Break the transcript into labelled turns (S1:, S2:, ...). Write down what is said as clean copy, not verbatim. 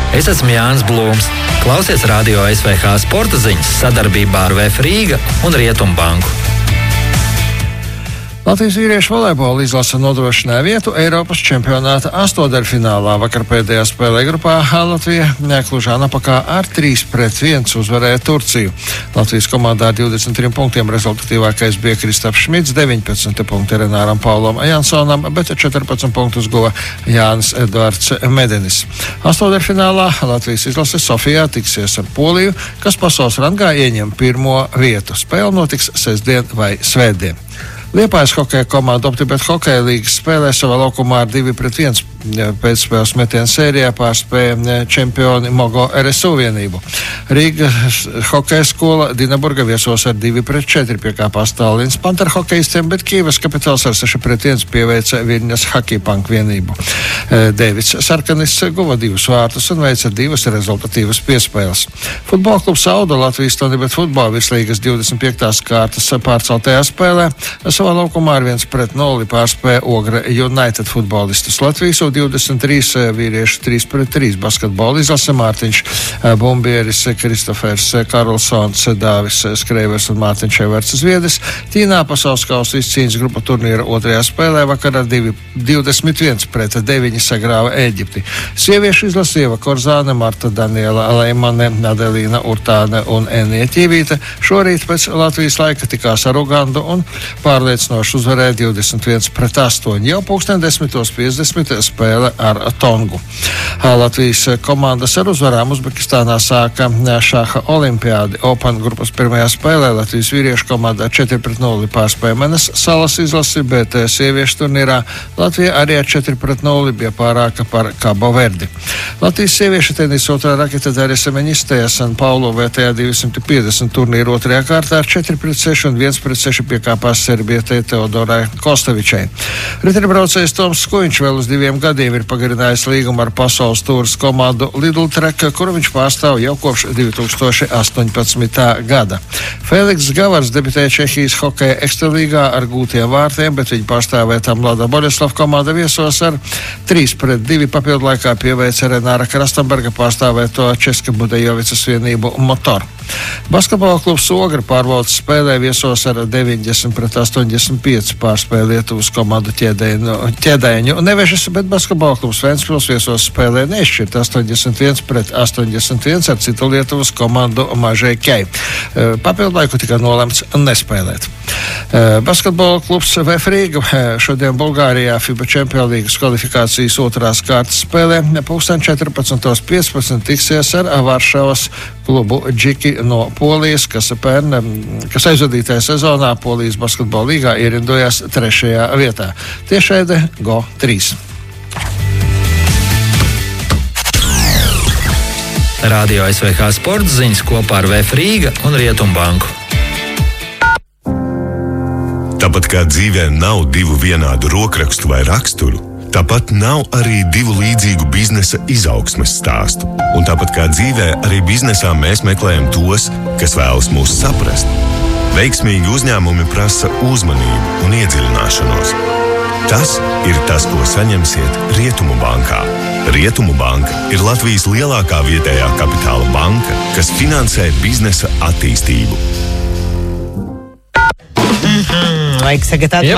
S1: Es esmu Jānis Blūms. Klausies Radio SVH sporta ziņas sadarbībā ar VF Rīga un Rietumbanku.
S2: Latvijas vīriešu volejbola izlase nodrošināja vietu Eiropas čempionāta astoņdaļfinālā. Vakar pēdējā spēlē grupā Latvija Klužā napakā ar 3-1 uzvarēja Turciju. Latvijas komandā ar 23 punktiem rezultatīvākais bija Kristaps Šmits, 19 punkti Renāram Paulam Jansonam, bet 14 punktus guva Jānis Edvards Medenis. Astoņdaļfinālā Latvijas izlase Sofijā tiksies ar Poliju, kas pasaules rangā ieņem pirmo vietu. Spēle notiks sestdien vai svētdien. Liepājas hokeja komanda Optibet hokeja līgas spēlē savā laukumā ar 2-1 pēcspēles metienu sērijā pārspēja čempioni Mogo RSU vienību. Rīga hokeja skola Dinaburga viesos ar 2-4 piekāpās Tallinas Panther hokeistiem, bet Kīvas Kapitāls ar 6-1 pieveica Viļņas Hakipank vienību. Dēvids Sarkanis guva 2 vārtus un veica 2 rezultatīvas piespēles. Futbola klubs Auda Latvijas Tonibet futbola virslīgas 25. kārtas pārceltajā spēlē savā laukumā ar 1-0 pārspēja Ogra United futbolistus. Latvijas U23 vīriešu 3-3 basketbola izlase Mārtiņš Bumbieris, Kristofers Karlsons, Dāvis Skreivers un Mārtiņš Everts Zviedris. Tīnā pasaules kausa izcīņas grupu turnīra otrajā spēlē vakar ar 21-9 sagrāva Ēģipti. Sieviešu izlase Ieva Korzāne, Marta Daniela Leimane, Adelīna Urtāne un Enija Ķīvīte šorīt pēc Latvijas laika tikās ar Ugandu un pārliecinoši uzvarēja 21-8. Jau 10:50 spēle ar Tongu. Latvijas komandas ar uzvarām Uzbekistānā sāka šāha olimpiādi. Open grupas pirmajā spēlē Latvijas vīriešu komandā 4-0 pārspēja Menes salas izlasi, bet sieviešu turnīrā Latvija arī ar 4-0 bija pārāka par Cabo Verdi. Latvijas sieviešu tenisa otrā raketa Darisa Meņistē San Paulo VTA 250 turnīru otrajā kārtā ar 4-6 un 1-6 piekāpās Serbietei Teodorai Kostavičai. Riteņbraucējs Toms Skuiņš vēl uz 2 gadiem ir pagarinājis līgumu ar pasaules tūras komandu Lidl Trek, kuru viņš pārstāv jau kopš 2018. gada. Feliks Gavars debitēja Čehijas hokeja ekstralīgā ar gūtiem vārtiem, bet viņa pārstāvētā Mlada Boļeslava komanda viesos ar 3-2 papildu laikā pieveica Renāra Krastenberga pārstāvēto Česka Budejovicas vienību Motor. Basketbola klubs Ogra pārbaudas spēlē viesos ar 90-85 pārspēja Lietuvas komandu Ķēdeņu Nevešas, bet basketbola klubs Ventspils viesos spēlē neizšķirt 81-81 ar citu Lietuvas komandu Mažeikiai. Papildu laiku tika nolemts nespēlēt. Basketbola klubs VF Rīga šodien Bulgārijā FIBA Čempionu līgas kvalifikācijas otrās kārtas spēlē 14:15 tiksies ar Varšavas klubu Džiki no Polijas, kas aizvadītajā sezonā Polijas basketbola līgā ierindojās 3. vietā. Tiešraide GO3.
S1: Radio SVH sporta ziņas kopā ar VF Rīga un Rietumbanku.
S3: Tāpat kā dzīvē nav 2 vienādu rokrakstu vai raksturu, tāpat nav arī 2 līdzīgu biznesa izaugsmes stāstu. Un tāpat kā dzīvē, arī biznesā mēs meklējam tos, kas vēlas mūs saprast. Veiksmīgi uzņēmumi prasa uzmanību un iedziļināšanos. Tas ir tas, ko saņemsiet Rietumu bankā. Rietumu banka ir Latvijas lielākā vietējā kapitāla banka, kas finansē biznesa attīstību.
S4: Laiks sagatavot